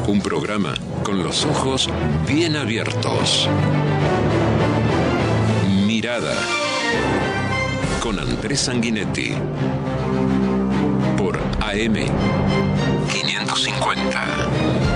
Un programa con los ojos bien abiertos. Mirada con Andrés Sanguinetti por AM 550.